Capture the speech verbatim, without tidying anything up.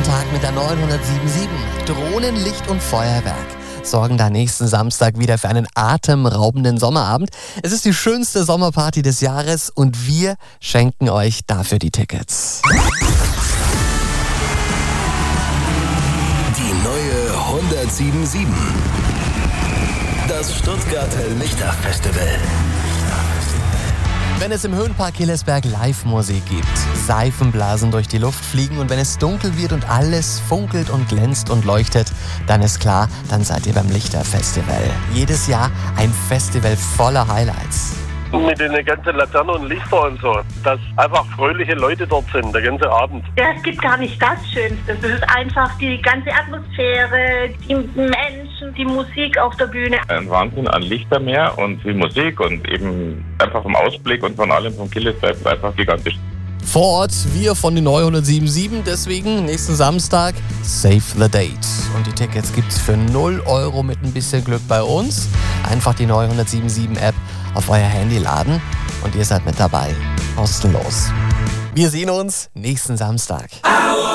Sonntag mit der neunhundertsiebenundsiebzig. Drohnen, Licht und Feuerwerk sorgen da nächsten Samstag wieder für einen atemraubenden Sommerabend. Es ist die schönste Sommerparty des Jahres und wir schenken euch dafür die Tickets. Die neue hundertsiebenundsiebzig. Das Stuttgarter Lichterfestival. Wenn es im Höhenpark Hillesberg Live-Musik gibt, Seifenblasen durch die Luft fliegen und wenn es dunkel wird und alles funkelt und glänzt und leuchtet, dann ist klar, dann seid ihr beim Lichterfestival. Jedes Jahr ein Festival voller Highlights. Mit den ganzen Laternen und Lichter und so, dass einfach fröhliche Leute dort sind, der ganze Abend. Ja, es gibt gar nicht das Schönste. Es ist einfach die ganze Atmosphäre, die Menschen, die Musik auf der Bühne. Ein Wahnsinn an Lichtermeer und viel Musik und eben einfach vom Ausblick und von allem vom Hillesberg einfach gigantisch. Vor Ort, wir von den neunhundertsiebenundsiebzig, deswegen nächsten Samstag Save the Date. Und die Tickets gibt's für null Euro mit ein bisschen Glück bei uns. Einfach die neunhundertsiebenundsiebzig App auf euer Handy laden und ihr seid mit dabei. Kostenlos. Wir sehen uns nächsten Samstag.